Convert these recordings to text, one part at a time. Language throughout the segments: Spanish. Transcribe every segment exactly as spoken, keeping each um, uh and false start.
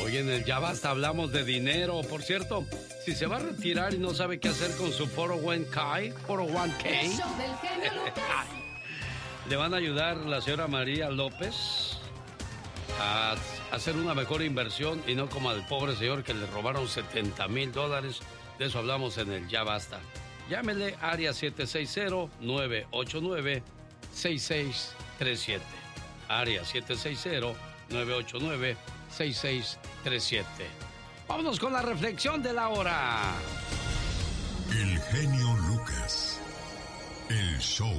Hoy en el Ya Basta hablamos de dinero. Por cierto, si se va a retirar y no sabe qué hacer con su cuatro oh uno K, cuatro oh uno K, El show del genio Lucas. le van a ayudar la señora María López a hacer una mejor inversión y no como al pobre señor que le robaron setenta mil dólares. De eso hablamos en el Ya Basta. Llámele área siete seis cero, nueve ocho nueve, seis seis tres siete. Área siete seis cero, nueve ocho nueve, seis seis tres siete. Vámonos con la reflexión de la hora. El genio Lucas. El show.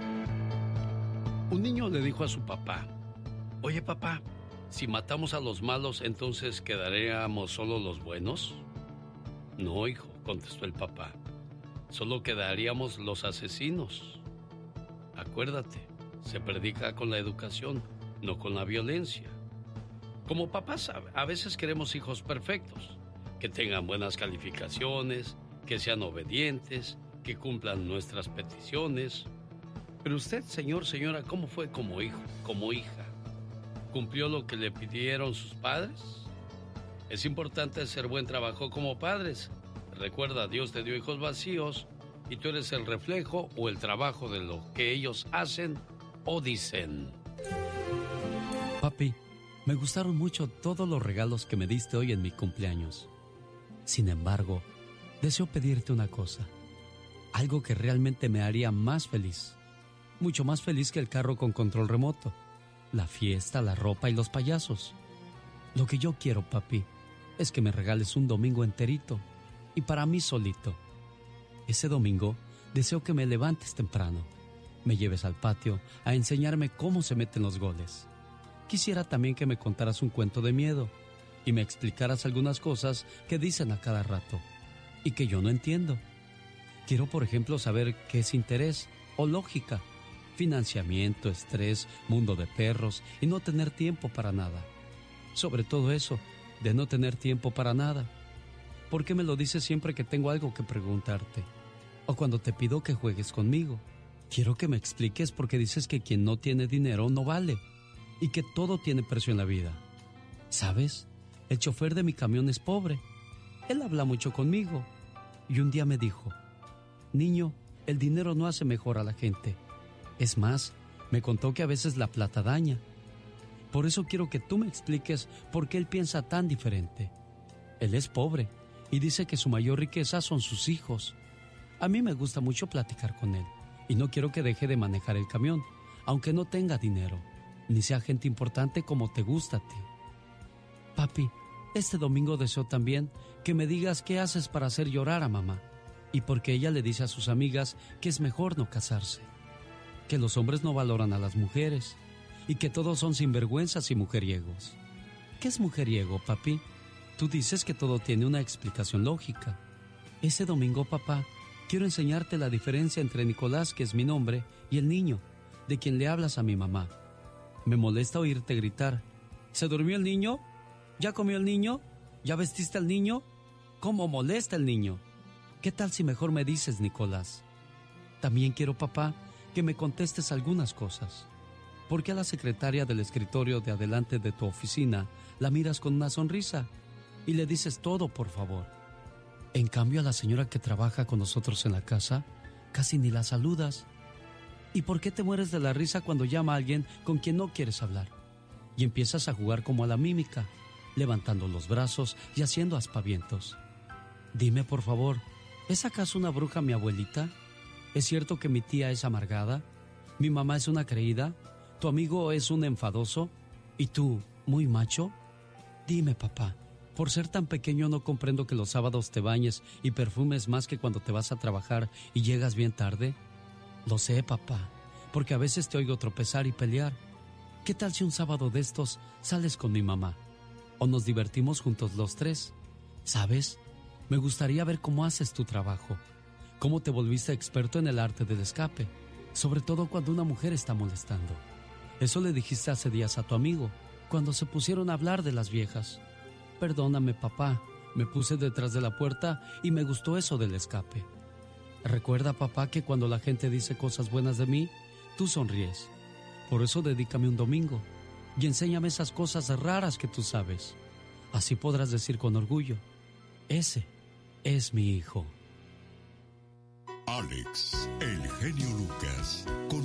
Un niño le dijo a su papá: oye, papá, si matamos a los malos, ¿entonces quedaríamos solo los buenos? No, hijo, contestó el papá. Solo quedaríamos los asesinos. Acuérdate, se predica con la educación, no con la violencia. Como papás, a veces queremos hijos perfectos, que tengan buenas calificaciones, que sean obedientes, que cumplan nuestras peticiones. Pero usted, señor, señora, ¿cómo fue como hijo, como hija? ¿Cumplió lo que le pidieron sus padres? Es importante hacer buen trabajo como padres. Recuerda, Dios te dio hijos vacíos y tú eres el reflejo o el trabajo de lo que ellos hacen o dicen. Papi, me gustaron mucho todos los regalos que me diste hoy en mi cumpleaños. Sin embargo, deseo pedirte una cosa. Algo que realmente me haría más feliz. Mucho más feliz que el carro con control remoto, la fiesta, la ropa y los payasos. Lo que yo quiero, papi, es que me regales un domingo enterito y para mí solito. Ese domingo deseo que me levantes temprano, me lleves al patio a enseñarme cómo se meten los goles. Quisiera también que me contaras un cuento de miedo y me explicaras algunas cosas que dicen a cada rato y que yo no entiendo. Quiero, por ejemplo, saber qué es interés o lógica, financiamiento, estrés, mundo de perros y no tener tiempo para nada. Sobre todo eso, de no tener tiempo para nada. ¿Por qué me lo dices siempre que tengo algo que preguntarte? O cuando te pido que juegues conmigo. Quiero que me expliques por qué dices que quien no tiene dinero no vale y que todo tiene precio en la vida. ¿Sabes? El chofer de mi camión es pobre. Él habla mucho conmigo y un día me dijo: niño, el dinero no hace mejor a la gente. Es más, me contó que a veces la plata daña. Por eso quiero que tú me expliques por qué él piensa tan diferente. Él es pobre y dice que su mayor riqueza son sus hijos. A mí me gusta mucho platicar con él y no quiero que deje de manejar el camión, aunque no tenga dinero, ni sea gente importante como te gusta a ti. Papi, este domingo deseo también que me digas qué haces para hacer llorar a mamá y por qué ella le dice a sus amigas que es mejor no casarse, que los hombres no valoran a las mujeres y que todos son sinvergüenzas y mujeriegos. ¿Qué es mujeriego, papi? Tú dices que todo tiene una explicación lógica. Ese domingo, papá, quiero enseñarte la diferencia entre Nicolás, que es mi nombre, y el niño, de quien le hablas a mi mamá. Me molesta oírte gritar: ¿se durmió el niño? ¿Ya comió el niño? ¿Ya vestiste al niño? ¿Cómo molesta el niño? ¿Qué tal si mejor me dices, Nicolás? También quiero, papá, que me contestes algunas cosas. ¿Por qué a la secretaria del escritorio de adelante de tu oficina la miras con una sonrisa y le dices todo, por favor? En cambio, a la señora que trabaja con nosotros en la casa, casi ni la saludas. ¿Y por qué te mueres de la risa cuando llama a alguien con quien no quieres hablar? Y empiezas a jugar como a la mímica, levantando los brazos y haciendo aspavientos. Dime, por favor, ¿es acaso una bruja mi abuelita? ¿Es cierto que mi tía es amargada? ¿Mi mamá es una creída? ¿Tu amigo es un enfadoso? ¿Y tú, muy macho? Dime, papá, por ser tan pequeño no comprendo que los sábados te bañes y perfumes más que cuando te vas a trabajar y llegas bien tarde. Lo sé, papá, porque a veces te oigo tropezar y pelear. ¿Qué tal si un sábado de estos sales con mi mamá? O nos divertimos juntos los tres. ¿Sabes? Me gustaría ver cómo haces tu trabajo, cómo te volviste experto en el arte del escape, sobre todo cuando una mujer está molestando. Eso le dijiste hace días a tu amigo, cuando se pusieron a hablar de las viejas. Perdóname, papá, me puse detrás de la puerta y me gustó eso del escape. Recuerda, papá, que cuando la gente dice cosas buenas de mí, tú sonríes. Por eso dedícame un domingo y enséñame esas cosas raras que tú sabes. Así podrás decir con orgullo, ese es mi hijo. Alex, el genio Lucas,